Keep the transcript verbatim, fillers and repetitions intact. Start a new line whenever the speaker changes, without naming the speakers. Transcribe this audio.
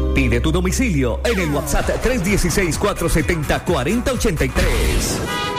Pide tu domicilio en el WhatsApp tres uno seis, cuatro siete cero, cuatro cero ocho tres.